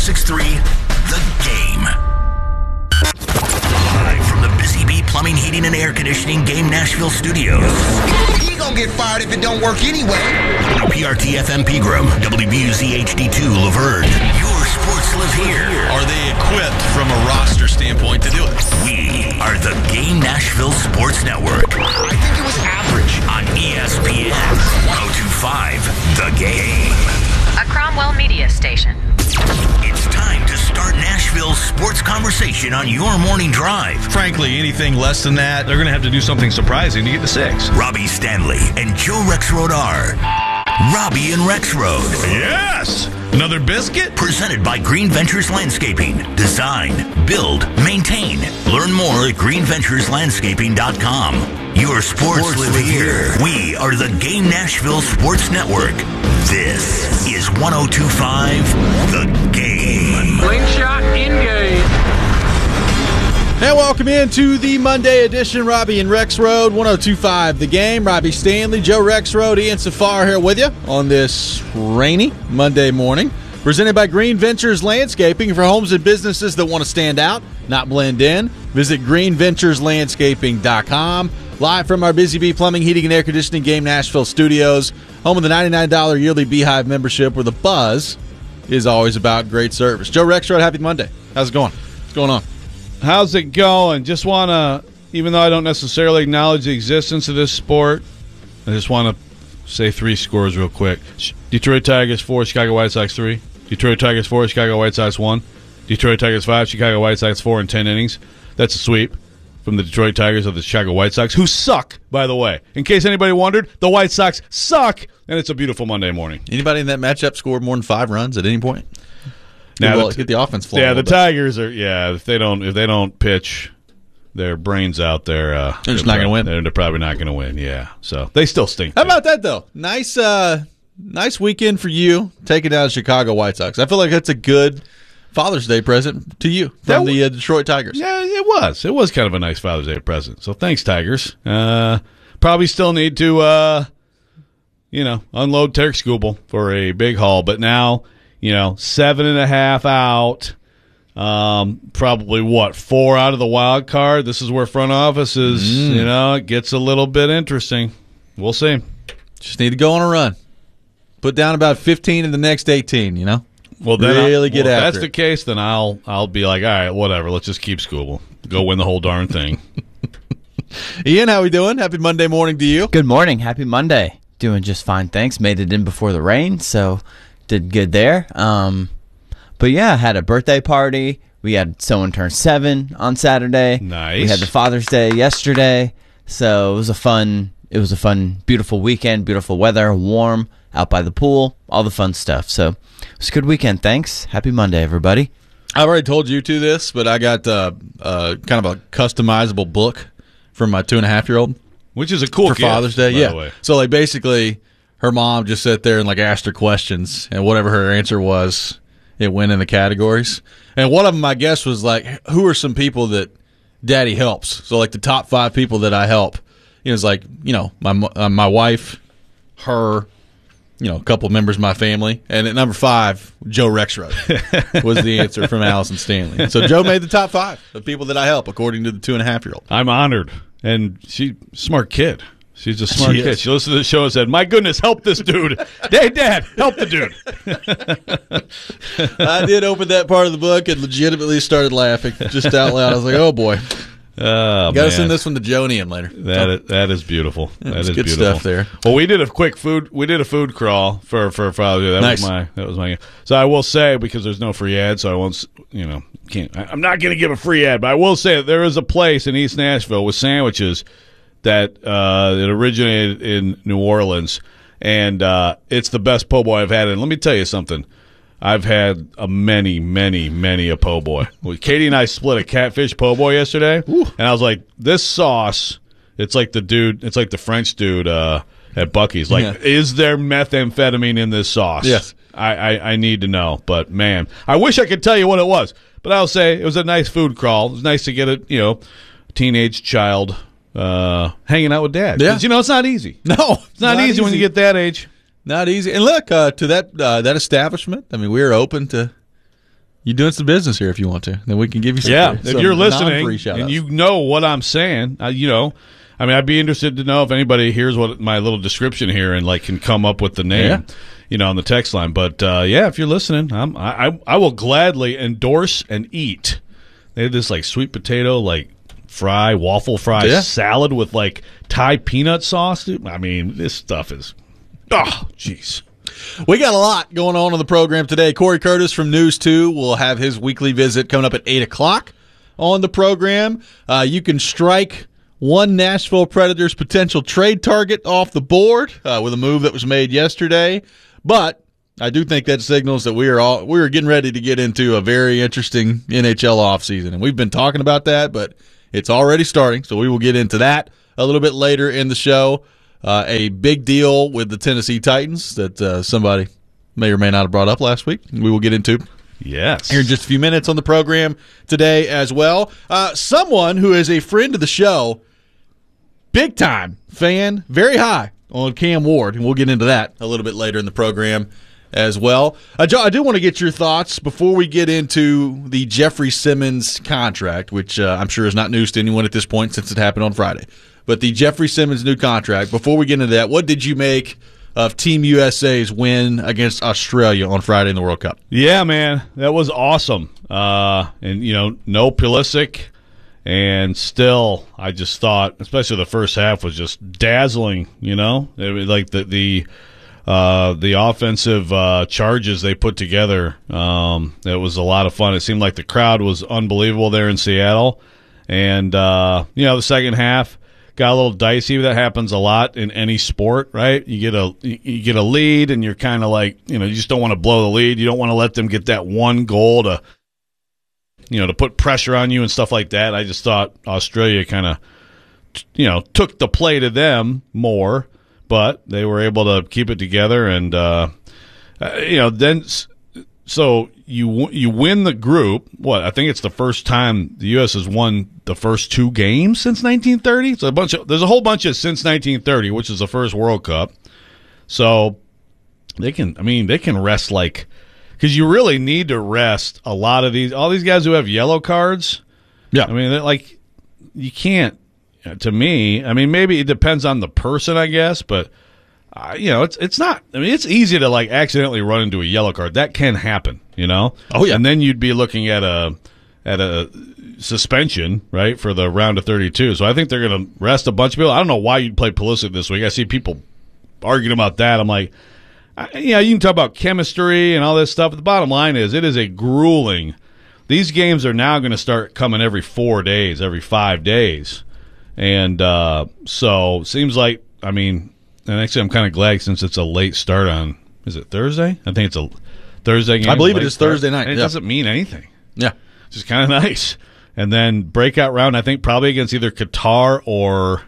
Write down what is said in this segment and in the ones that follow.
106.3 The Game. Live from the Busy Bee Plumbing, Heating, and Air Conditioning Game Nashville studios. He gonna get fired if it don't work anyway. WPRT FM Pegram, WBUZ HD2 Laverne. Your sports live here. Are they equipped from a roster standpoint to do it? We are the Game Nashville Sports Network. I think it was average. On ESPN 102.5 The Game. A Cromwell Media Station. It's time to start Nashville's sports conversation on your morning drive. Frankly, anything less than that, they're going to have to do something surprising to get to 6. Robbie Stanley and Joe Rexrode are Robbie and Rexrode. Yes! Another biscuit? Presented by Green Ventures Landscaping. Design, build, maintain. Learn more at greenventureslandscaping.com. Your sports live here. We are the Game Nashville Sports Network. This is 102.5 The Game. Slingshot engage. And welcome into the Monday edition. Robbie and Rexrode, 102.5 The Game. Robbie Stanley, Joe Rexrode, Ian Safar here with you on this rainy Monday morning. Presented by Green Ventures Landscaping for homes and businesses that want to stand out, not blend in. Visit greenventureslandscaping.com. Live from our Busy Bee Plumbing, Heating, and Air Conditioning Game Nashville studios. Home of the $99 yearly Beehive membership where the buzz is always about great service. Joe Rexrode, happy Monday. How's it going? What's going on? How's it going? Just want to, even though I don't necessarily acknowledge the existence of this sport, I just want to say 3 scores real quick. Detroit Tigers 4, Chicago White Sox 3. Detroit Tigers 4, Chicago White Sox 1. Detroit Tigers 5, Chicago White Sox 4 in 10 innings. That's a sweep from the Detroit Tigers of the Chicago White Sox, who suck, by the way. In case anybody wondered, the White Sox suck, and it's a beautiful Monday morning. Anybody in that matchup scored more than 5 runs at any point? Now, get the offense flowing. Yeah, the Tigers are. Yeah, if they don't pitch their brains out there, they're just not going to win. They're probably not going to win. Yeah, so they still stink. How about that though? Nice weekend for you taking down Chicago White Sox. I feel like that's a good Father's Day present to you from the Detroit Tigers. Yeah, it was. It was kind of a nice Father's Day present. So thanks, Tigers. Probably still need to, unload Tarek Skubal for a big haul, but now. 7.5 out. Probably 4 out of the wild card. This is where front office is. It gets a little bit interesting. We'll see. Just need to go on a run. Put down about 15 in the next 18. Well, then really get after if that's it. the case, then I'll be like, all right, whatever. Let's just keep Skubal. Go win the whole darn thing. Ian, how we doing? Happy Monday morning to you. Good morning. Happy Monday. Doing just fine, thanks. Made it in before the rain, so did good there. But yeah, had a birthday party. We had someone turn 7 on Saturday. Nice. We had the Father's Day yesterday. So it was a fun, beautiful weekend, beautiful weather, warm, out by the pool, all the fun stuff. So it was a good weekend. Thanks. Happy Monday, everybody. I already told you to this, but I got kind of a customizable book for my 2.5-year-old. Which is a cool gift, Father's Day. by Yeah. the way. So basically her mom just sat there and asked her questions, and whatever her answer was, it went in the categories. And one of them, I guess, was who are some people that Daddy helps? So the top 5 people that I help. It's my wife, her, a couple members of my family, and at number 5, Joe Rexrode was the answer from Allison Stanley. So Joe made the top 5 of people that I help, according to the 2.5-year-old. I'm honored, and she's a smart kid. She's a smart She kid. is. She listened to the show and said, my goodness, help this dude. Hey, Dad, help the dude. I did open that part of the book and legitimately started laughing just out loud. I was like, oh, boy. Oh, Got to send this one to Joe and Ian later. That is beautiful. That is good beautiful stuff there. Well, we did a food crawl for Father's Day. Nice. That was my. So I will say, because there's no free ad, so I won't. I'm not going to give a free ad, but I will say that there is a place in East Nashville with sandwiches that it originated in New Orleans, and it's the best po' boy I've had. And let me tell you something. I've had a many a po' boy. Well, Katie and I split a catfish po' boy yesterday, and I was like, this sauce, it's like the French dude at Buc-ee's. Is there methamphetamine in this sauce? Yes. I need to know. But, man, I wish I could tell you what it was. But I'll say it was a nice food crawl. It was nice to get a teenage child hanging out with Dad. Yeah. 'Cause, it's not easy. No. It's not easy when you get that age. Not easy. And look, to that establishment, we are open to, you doing some business here if you want to. Then we can give you some if you're listening non-free and shout-outs. you know what I'm saying, I'd be interested to know if anybody hears what my little description here and like can come up with the name, on the text line. But if you're listening, I will gladly endorse and eat. They have this like sweet potato waffle fry salad with like Thai peanut sauce. Dude. I mean, this stuff is jeez. We got a lot going on the program today. Corey Curtis from News 2 will have his weekly visit coming up at 8 o'clock on the program. You can strike one Nashville Predators potential trade target off the board with a move that was made yesterday. But I do think that signals that we are getting ready to get into a very interesting NHL offseason. And we've been talking about that, but it's already starting. So we will get into that a little bit later in the show. A big deal with the Tennessee Titans that somebody may or may not have brought up last week. We will get into yes here in just a few minutes on the program today as well. Someone who is a friend of the show, big time fan, very high on Cam Ward, and we'll get into that a little bit later in the program as well. Joe, I do want to get your thoughts before we get into the Jeffrey Simmons contract, which I'm sure is not news to anyone at this point since it happened on Friday. But the Jeffrey Simmons new contract, before we get into that, what did you make of Team USA's win against Australia on Friday in the World Cup? Yeah, man, that was awesome. And, no Pulisic. And still, I just thought, especially the first half, was just dazzling, It was like the offensive charges they put together, it was a lot of fun. It seemed like the crowd was unbelievable there in Seattle. And, the second half got a little dicey. That happens a lot in any sport, right? You get a lead, and you're kind of like, you just don't want to blow the lead. You don't want to let them get that one goal to put pressure on you and stuff like that. I just thought Australia kind of, took the play to them more, but they were able to keep it together. And, then so you win the group. I think it's the first time the U.S. has won the first two games since 1930. So there's a whole bunch of since 1930, which is the first World Cup. So they can rest because you really need to rest all these guys who have yellow cards. Yeah. I mean, you can't, to me, maybe it depends on the person, I guess, but, it's not, it's easy to, accidentally run into a yellow card. That can happen, Oh, yeah. And then you'd be looking at a suspension, right, for the round of 32. So I think they're going to rest a bunch of people. I don't know why you'd play Pulisic this week. I see people arguing about that. I'm like, you can talk about chemistry and all this stuff, but the bottom line is it is a grueling. These games are now going to start coming every 4 days, every 5 days. And so it seems like, and actually I'm kind of glad since it's a late start on, is it Thursday? I think it's a Thursday game. I believe it is Thursday night. And it doesn't mean anything. Yeah. It's just kind of nice. And then breakout round, I think probably against either Qatar or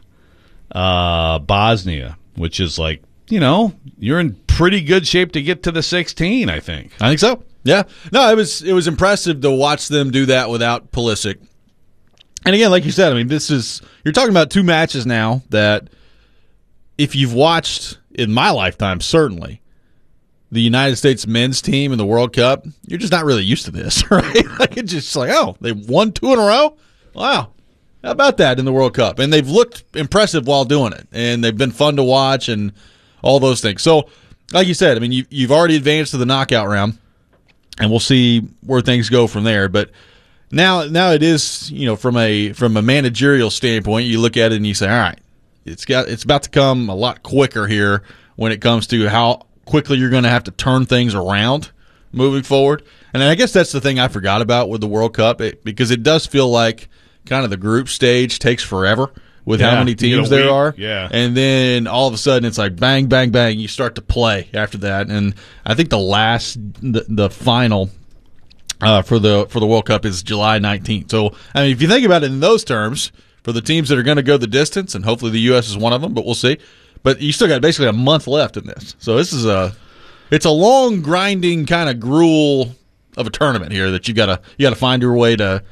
Bosnia, which is you're in pretty good shape to get to the 16, I think. I think so. Yeah. No, it was impressive to watch them do that without Pulisic. And again, like you said, you're talking about two matches now that if you've watched in my lifetime, certainly, the United States men's team in the World Cup, you're just not really used to this, right? It's just they won 2 in a row? Wow. How about that in the World Cup? And they've looked impressive while doing it, and they've been fun to watch and all those things. So, like you said, you've already advanced to the knockout round, and we'll see where things go from there. But now it is, from a managerial standpoint, you look at it and you say, all right, it's about to come a lot quicker here when it comes to how quickly you're going to have to turn things around moving forward. And I guess that's the thing I forgot about with the World Cup, because it does feel like kind of the group stage takes forever with how many teams there are. Yeah. And then all of a sudden it's like bang, bang, bang, you start to play after that. And I think the final for the World Cup is July 19th. So, if you think about it in those terms, for the teams that are going to go the distance, and hopefully the U.S. is one of them, but we'll see. But you still got basically a month left in this. So this is it's a long, grinding kind of gruel of a tournament here that you got to find your way to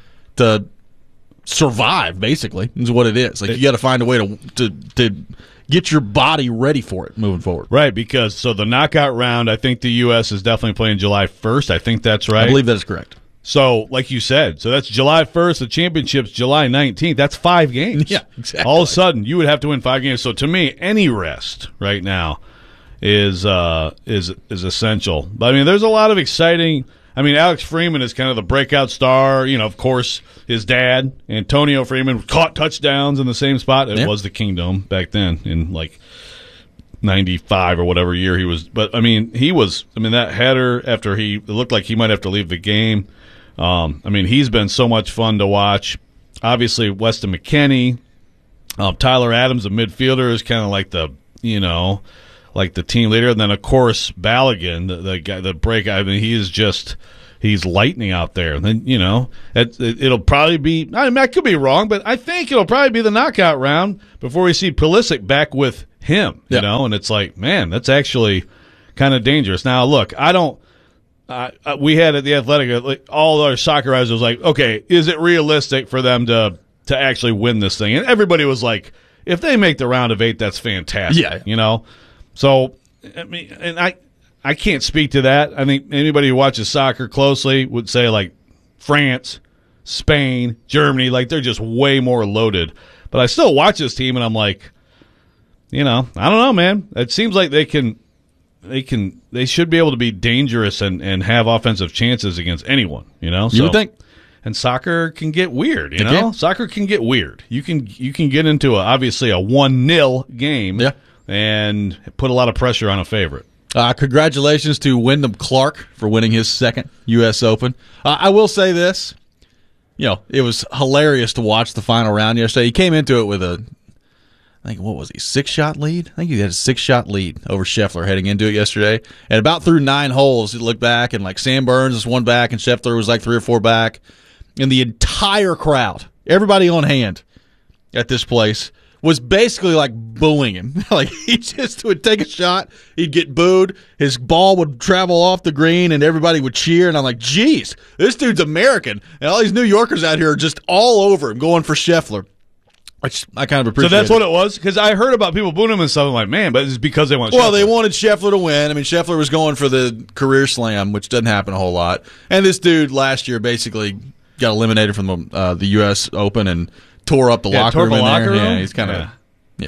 survive. Basically, is what it is. You got to find a way to get your body ready for it moving forward. Right, because the knockout round, I think the U.S. is definitely playing July 1st. I think that's right. I believe that is correct. So, like you said, so that's July 1st. The championship's July 19th. That's 5 games. Yeah, exactly. All of a sudden, you would have to win 5 games. So, to me, any rest right now is essential. But I mean, there's a lot of exciting. I mean, Alex Freeman is kind of the breakout star. You know, of course, his dad, Antonio Freeman, caught touchdowns in the same spot. It was the Kingdom back then in like 95 or whatever year he was. But I mean, that header after it looked like he might have to leave the game. I mean, he's been so much fun to watch. Obviously, Weston McKennie, Tyler Adams, a midfielder, is kind of like the team leader. And then, of course, Balogun, the guy, the break. I mean, he's lightning out there. And then, it'll probably be, I mean, I could be wrong, but I think it'll probably be the knockout round before we see Pulisic back with him, and it's like, man, that's actually kind of dangerous. Now, look, we had at the Athletic, like, all our soccer guys was like, okay, is it realistic for them to actually win this thing? And everybody was like, if they make the round of 8, that's fantastic. Yeah. So, I mean, and I can't speak to that. I think anybody who watches soccer closely would say, like, France, Spain, Germany, like, they're just way more loaded. But I still watch this team, and I'm like, I don't know, man. It seems like they should be able to be dangerous and have offensive chances against anyone, So, you would think. And soccer can get weird, you know? can. Soccer can get weird. You can get into obviously a 1-0 game and put a lot of pressure on a favorite. Congratulations to Wyndham Clark for winning his second U.S. Open. I will say this. It was hilarious to watch the final round yesterday. He came into it with I think, what was he, 6-shot lead? I think he had a 6-shot lead over Scheffler heading into it yesterday. And about through 9 holes, he looked back, and like Sam Burns was 1 back, and Scheffler was like 3 or 4 back. And the entire crowd, everybody on hand at this place, was basically like booing him. Like, he just would take a shot, he'd get booed, his ball would travel off the green, and everybody would cheer. And I'm like, geez, this dude's American. And all these New Yorkers out here are just all over him going for Scheffler. Which I kind of appreciate. So that's what it was? Because I heard about people booing him and stuff. I'm like, man, but it's because they want Scheffler. Well, they wanted Scheffler to win. I mean, Scheffler was going for the career slam, which doesn't happen a whole lot. And this dude last year basically got eliminated from the U.S. Open and tore up the locker room in there. Yeah, he's kind of,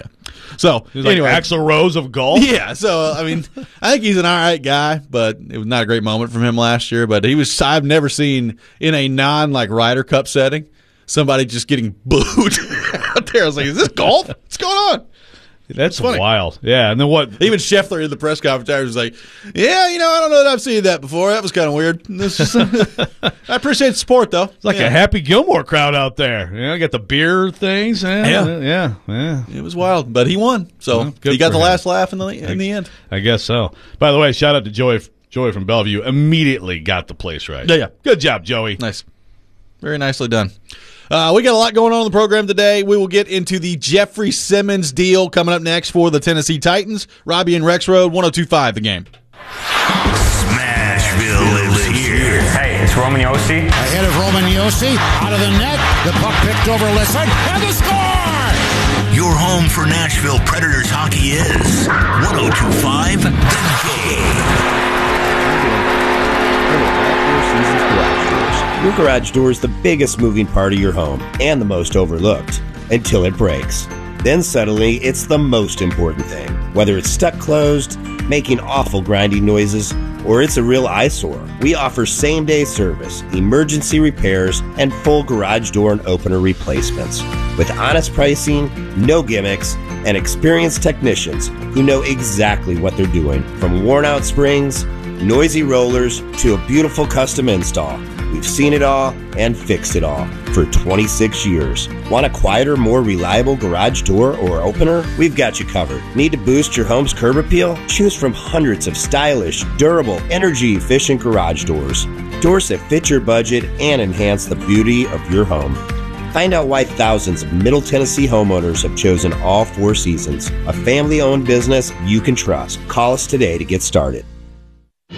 So, he's anyway. like Axl Rose of golf? Yeah, so, I mean, I think he's an all right guy, but it was not a great moment from him last year. But I've never seen in a Ryder Cup setting somebody just getting booed out there. I was like, is this golf? What's going on? That's wild. Yeah, and then what? Even Scheffler in the press conference was like, yeah, I don't know that I've seen that before. That was kind of weird. I appreciate the support, though. It's like a Happy Gilmore crowd out there. Got the beer things. Yeah. It was wild, but he won. So he got the last laugh in the end. I guess so. By the way, shout out to Joey from Bellevue. Immediately got the place right. Yeah. Good job, Joey. Nice. Very nicely done. We got a lot going on in the program today. We will get into the Jeffrey Simmons deal coming up next for the Tennessee Titans. Robbie and Rex Road, 102.5 The Game. Smashville is here. Hey, it's Roman Yossi. Ahead of Roman Yossi, out of the net, the puck picked over Listen, and the score! Your home for Nashville Predators hockey is 102.5 The Game. Your garage door is the biggest moving part of your home and the most overlooked until it breaks. Then suddenly, it's the most important thing. Whether it's stuck closed, making awful grinding noises, or it's a real eyesore, we offer same-day service, emergency repairs, and full garage door and opener replacements. With honest pricing, no gimmicks, and experienced technicians who know exactly what they're doing. From worn-out springs, noisy rollers, to a beautiful custom install. We've seen it all and fixed it all for 26 years. Want a quieter, more reliable garage door or opener? We've got you covered. Need to boost your home's curb appeal? Choose from hundreds of stylish, durable, energy-efficient garage doors. Doors that fit your budget and enhance the beauty of your home. Find out why thousands of Middle Tennessee homeowners have chosen All Four Seasons, a family-owned business you can trust. Call us today to get started.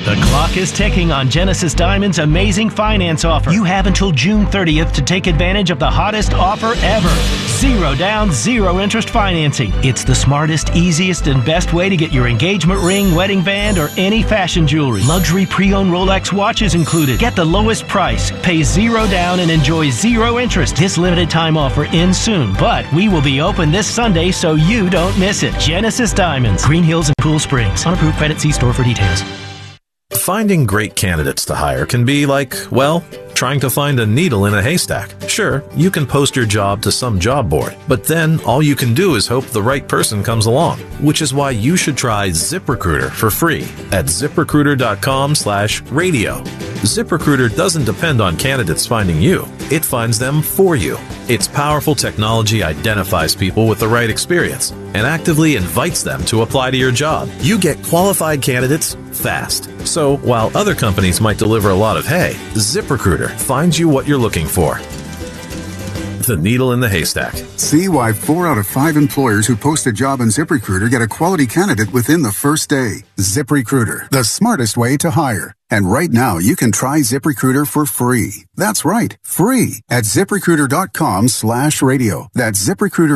The clock is ticking on Genesis Diamond's amazing finance offer. You have until June 30th to take advantage of the hottest offer ever. 0 down, 0 interest financing. It's the smartest, easiest, and best way to get your engagement ring, wedding band, or any fashion jewelry. Luxury pre-owned Rolex watches included. Get the lowest price, pay 0 down, and enjoy 0 interest. This limited time offer ends soon, but we will be open this Sunday so you don't miss it. Genesis Diamonds, Green Hills and Pool Springs. On approved credit, see store for details. Finding great candidates to hire can be like, well, trying to find a needle in a haystack. Sure, you can post your job to some job board, but then all you can do is hope the right person comes along, which is why you should try ZipRecruiter for free at ZipRecruiter.com/radio. ZipRecruiter doesn't depend on candidates finding you. It finds them for you. Its powerful technology identifies people with the right experience and actively invites them to apply to your job. You get qualified candidates fast. So while other companies might deliver a lot of hay, ZipRecruiter finds you what you're looking for. The needle in the haystack. See why 4 out of 5 employers who post a job on ZipRecruiter get a quality candidate within the first day. ZipRecruiter, the smartest way to hire. And right now, you can try ZipRecruiter for free. That's right, free at ZipRecruiter.com/radio. That's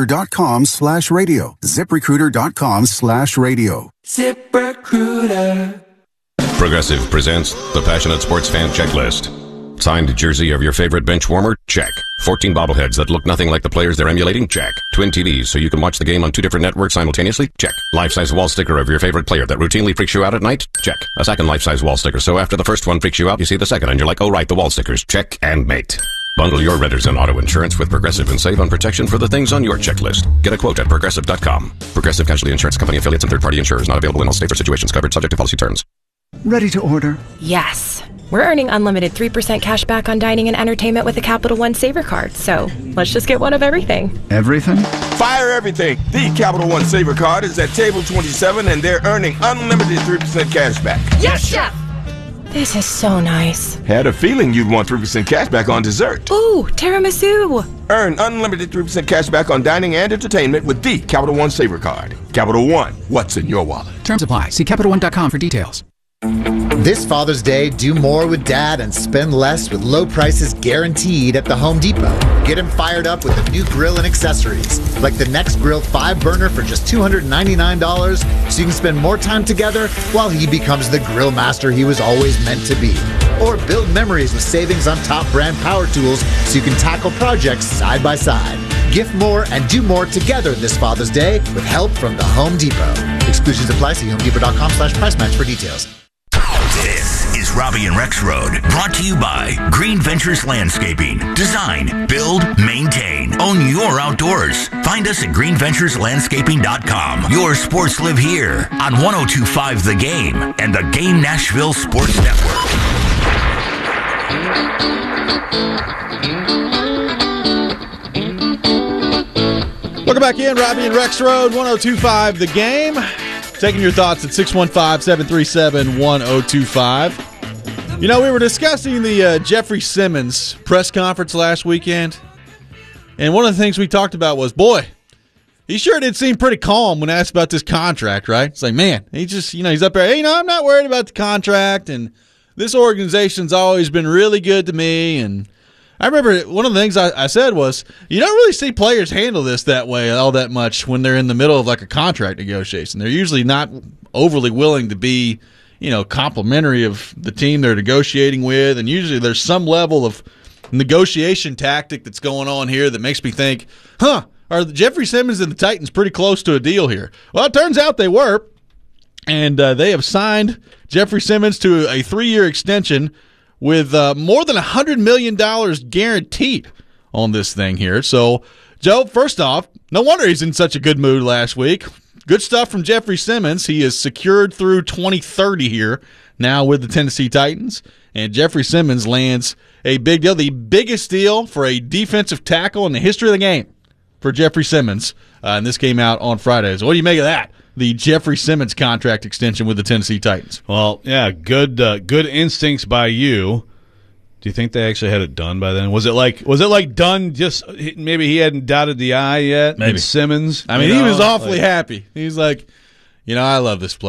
ZipRecruiter.com/radio. ZipRecruiter.com/radio. ZipRecruiter. Progressive presents the Passionate Sports Fan Checklist. Signed jersey of your favorite bench warmer? Check. 14 bobbleheads that look nothing like the players they're emulating? Check. Twin TVs so you can watch the game on 2 different networks simultaneously? Check. Life-size wall sticker of your favorite player that routinely freaks you out at night? Check. A second life-size wall sticker so after the first one freaks you out, you see the second and you're like, oh right, the wall stickers. Check and mate. Bundle your renters and auto insurance with Progressive and save on protection for the things on your checklist. Get a quote at Progressive.com. Progressive Casualty Insurance Company affiliates and third-party insurers not available in all states or situations covered subject to policy terms. Ready to order? Yes. We're earning unlimited 3% cash back on dining and entertainment with a Capital One Saver card, so let's just get one of everything. Everything? Fire everything! The Capital One Saver card is at table 27 and they're earning unlimited 3% cash back. Yes, Chef! This is so nice. Had a feeling you'd want 3% cash back on dessert. Ooh, tiramisu! Earn unlimited 3% cash back on dining and entertainment with the Capital One Saver card. Capital One, what's in your wallet? Terms apply. See CapitalOne.com for details. This Father's Day, do more with Dad and spend less with low prices guaranteed at the Home Depot. Get him fired up with a new grill and accessories, like the Next Grill 5-burner for just $299, so you can spend more time together while he becomes the grill master he was always meant to be. Or build memories with savings on top brand power tools so you can tackle projects side by side. Gift more and do more together this Father's Day with help from the Home Depot. Exclusions apply. See HomeDepot.com/price match for details. This is Robbie and Rex Road, brought to you by Green Ventures Landscaping. Design, build, maintain. Own your outdoors. Find us at greenventureslandscaping.com. Your sports live here on 102.5 The Game and the Game Nashville Sports Network. Welcome back in, Robbie and Rex Road, 102.5 The Game. Taking your thoughts at 615-737-1025. You know, we were discussing the Jeffrey Simmons press conference last weekend, and one of the things we talked about was, boy, he sure did seem pretty calm when asked about this contract, right? It's like, man, he just, he's up there, hey, I'm not worried about the contract, and this organization's always been really good to me, and I remember one of the things I said was, you don't really see players handle this that way all that much when they're in the middle of like a contract negotiation. They're usually not overly willing to be, complimentary of the team they're negotiating with, and usually there's some level of negotiation tactic that's going on here that makes me think, are Jeffrey Simmons and the Titans pretty close to a deal here? Well, it turns out they were, and they have signed Jeffrey Simmons to a 3-year extension with more than $100 million guaranteed on this thing here. So, Joe, first off, no wonder he's in such a good mood last week. Good stuff from Jeffrey Simmons. He is secured through 2030 here now with the Tennessee Titans. And Jeffrey Simmons lands a big deal, the biggest deal for a defensive tackle in the history of the game for Jeffrey Simmons. And this came out on Friday. So what do you make of that? The Jeffrey Simmons contract extension with the Tennessee Titans. Well, yeah, good instincts by you. Do you think they actually had it done by then? Was it like done? Just maybe he hadn't dotted the I yet. Maybe Simmons. I mean, he was awfully happy. He's like, I love this place.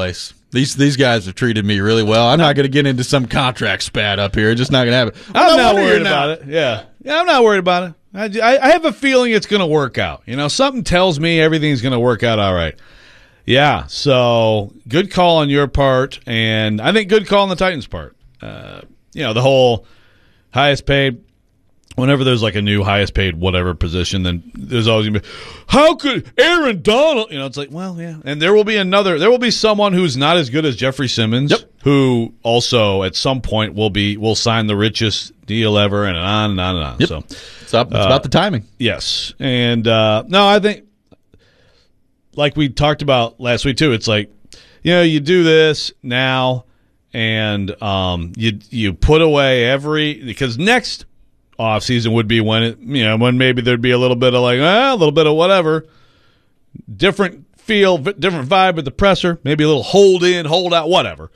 These guys have treated me really well. I'm not going to get into some contract spat up here. It's just not going to happen. I'm not worried about it. Yeah, I'm not worried about it. I have a feeling it's going to work out. Something tells me everything's going to work out all right. Yeah, so good call on your part, and I think good call on the Titans' part. The whole highest paid. Whenever there's like a new highest paid whatever position, then there's always going to be, how could Aaron Donald? It's like, well, yeah. And there will be someone who's not as good as Jeffrey Simmons, who also at some point will sign the richest deal ever, and on and on and on. Yep. So it's about the timing. Yes. And no, I think like we talked about last week too, it's like, you do this now and you put away because next off season would be when when maybe there'd be a little bit of like a little bit of whatever, different feel, different vibe at the presser, maybe a little hold in, hold out, whatever,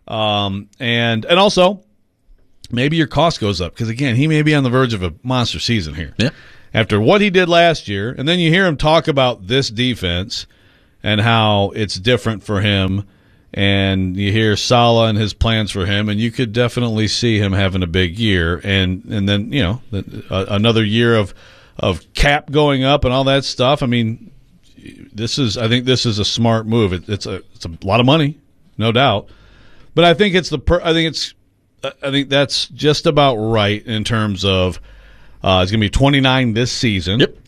and also maybe your cost goes up because again he may be on the verge of a monster season here. Yeah. After what he did last year, and then you hear him talk about this defense and how it's different for him. And you hear Saleh and his plans for him, and you could definitely see him having a big year, and then another year of cap going up and all that stuff. I mean, I think this is a smart move. It's a lot of money, no doubt, but I think I think that's just about right in terms of it's going to be 29 this season. Yep.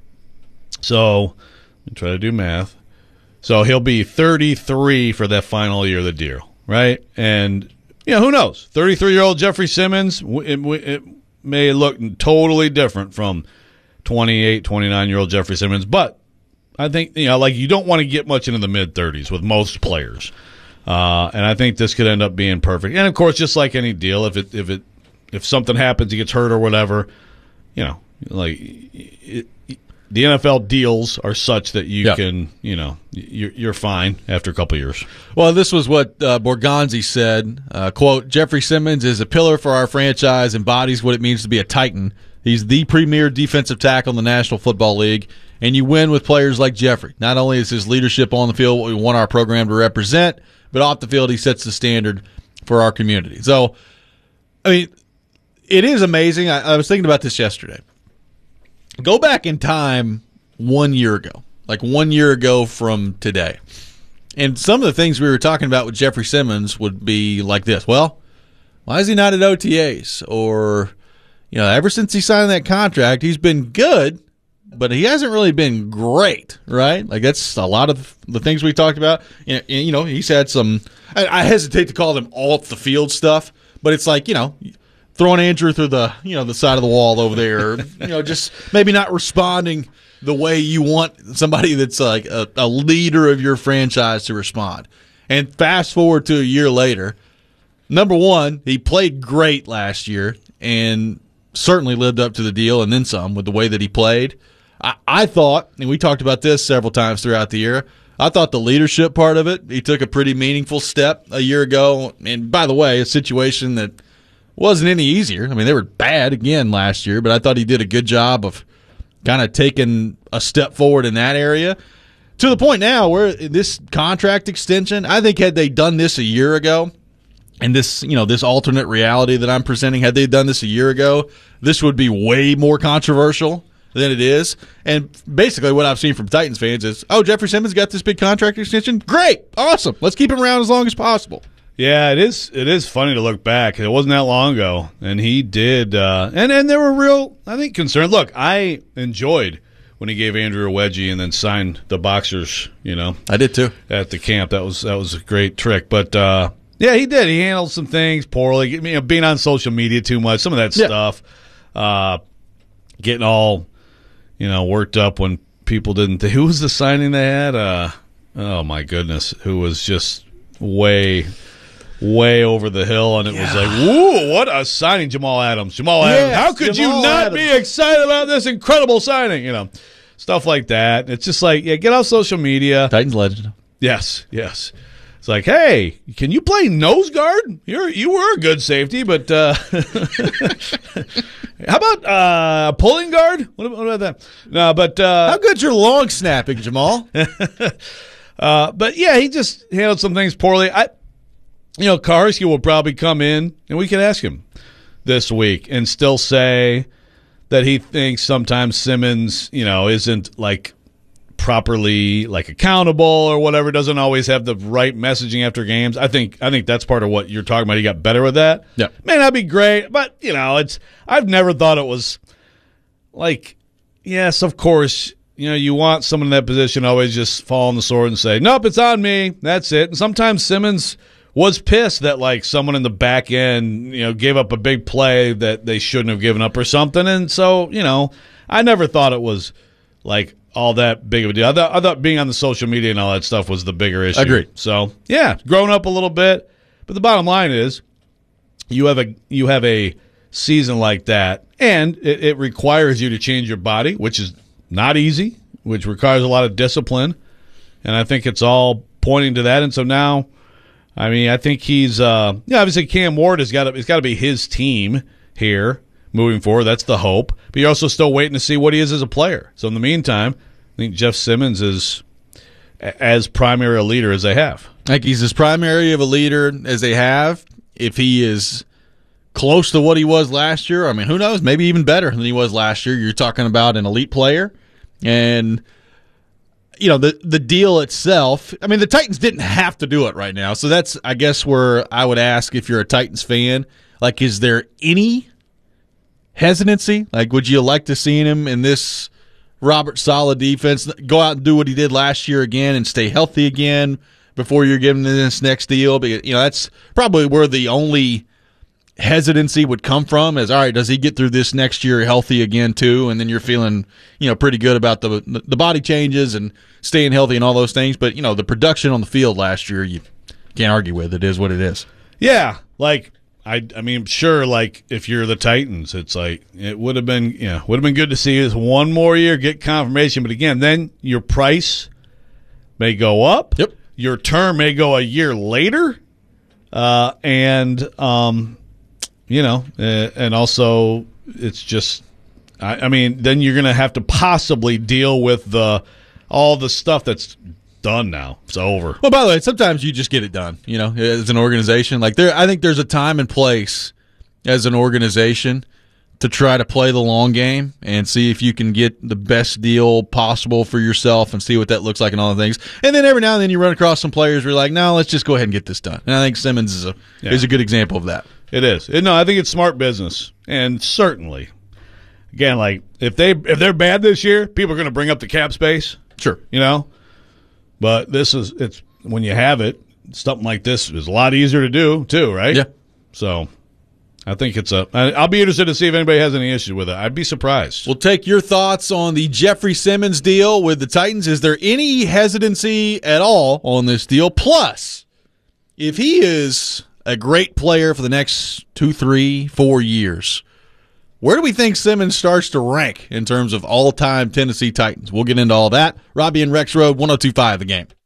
So let me try to do math. So he'll be 33 for that final year of the deal, right? And, who knows? 33-year-old Jeffrey Simmons, it may look totally different from 28, 29-year-old Jeffrey Simmons. But I think, you don't want to get much into the mid-30s with most players. And I think this could end up being perfect. And, of course, just like any deal, if something happens, he gets hurt or whatever, the NFL deals are such that you can, you're fine after a couple of years. Well, this was what Borgonzi said, quote, Jeffrey Simmons is a pillar for our franchise, embodies what it means to be a Titan. He's the premier defensive tackle in the National Football League, and you win with players like Jeffrey. Not only is his leadership on the field what we want our program to represent, but off the field he sets the standard for our community. So, I mean, it is amazing. I was thinking about this yesterday. Go back in time 1 year ago, like 1 year ago from today. And some of the things we were talking about with Jeffrey Simmons would be like this. Well, why is he not at OTAs? Or, ever since he signed that contract, he's been good, but he hasn't really been great, right? Like that's a lot of the things we talked about. He's had some, I hesitate to call them off the field stuff, but it's like, throwing Andrew through the the side of the wall over there, just maybe not responding the way you want somebody that's like a leader of your franchise to respond. And fast forward to a year later, number one, he played great last year and certainly lived up to the deal and then some with the way that he played. I thought, and we talked about this several times throughout the year, I thought the leadership part of it, he took a pretty meaningful step a year ago. And by the way, a situation that wasn't any easier. I mean, they were bad again last year, but I thought he did a good job of kind of taking a step forward in that area to the point now where this contract extension, I think had they done this a year ago and this, this alternate reality that I'm presenting, had they done this a year ago, this would be way more controversial than it is. And basically what I've seen from Titans fans is, Jeffrey Simmons got this big contract extension. Great. Awesome. Let's keep him around as long as possible. Yeah, it is funny to look back. It wasn't that long ago, and he did. And there were real, I think, concerns. Look, I enjoyed when he gave Andrew a wedgie and then signed the boxers. I did too at the camp. That was a great trick. But yeah, he did. He handled some things poorly. Being on social media too much, some of that stuff. Getting all worked up when people didn't. Who was the signing they had? Oh my goodness, who was just way over the hill, and it was like, whoa, what a signing. Jamal Adams. How could Jamal you not be excited about this incredible signing? Stuff like that. It's just like, get off social media. Titans legend. Yes. It's like, hey, can you play nose guard? You were a good safety, but how about pulling guard? What about that? No, but how good's your long snapping, Jamal? But yeah, he just handled some things poorly. Kaharski will probably come in, and we can ask him this week and still say that he thinks sometimes Simmons, isn't like properly like accountable or whatever, doesn't always have the right messaging after games. I think that's part of what you're talking about. He got better with that. Yeah. May not be great, but I've never thought it was like, yes, of course, you want someone in that position to always just fall on the sword and say, nope, it's on me. That's it. And sometimes Simmons was pissed that like someone in the back end, gave up a big play that they shouldn't have given up or something. And so, I never thought it was like all that big of a deal. I thought being on the social media and all that stuff was the bigger issue. Agreed. So yeah, grown up a little bit. But the bottom line is, you have a season like that, and it requires you to change your body, which is not easy, which requires a lot of discipline. And I think it's all pointing to that. And so now, I think he's obviously Cam Ward it's got to be his team here moving forward. That's the hope. But you're also still waiting to see what he is as a player. So in the meantime, I think Jeff Simmons is as primary a leader as they have. I think he's as primary of a leader as they have. If he is close to what he was last year, who knows? Maybe even better than he was last year. You're talking about an elite player. And the deal itself, the Titans didn't have to do it right now. So that's, I guess, where I would ask if you're a Titans fan, like, is there any hesitancy? Like, would you like to see him in this Robert Saleh defense go out and do what he did last year again and stay healthy again before you're giving him this next deal? Because, that's probably where the only hesitancy would come from is, all right, does he get through this next year healthy again too? And then you're feeling, pretty good about the body changes and staying healthy and all those things. But, the production on the field last year, you can't argue with. It is what it is. Yeah. Like, sure, like, if you're the Titans, it's like, it would have been good to see this one more year, get confirmation. But again, then your price may go up. Yep. Your term may go a year later. And also it's just, then you're going to have to possibly deal with all the stuff that's done now. It's over. Well, by the way, sometimes you just get it done, as an organization. Like, I think there's a time and place as an organization to try to play the long game and see if you can get the best deal possible for yourself and see what that looks like and all the things. And then every now and then you run across some players where you're like, no, let's just go ahead and get this done. And I think Simmons is a good example of that. It is. No, I think it's smart business. And certainly, again, like, if they're bad this year, people are going to bring up the cap space. Sure. But it's when you have it, something like this is a lot easier to do too, right? Yeah. So I think I'll be interested to see if anybody has any issue with it. I'd be surprised. We'll take your thoughts on the Jeffrey Simmons deal with the Titans. Is there any hesitancy at all on this deal? Plus, if he is a great player for the next 2, 3, 4 years, where do we think Simmons starts to rank in terms of all-time Tennessee Titans? We'll get into all that. Robbie and Rex Road, 102.5 The Game.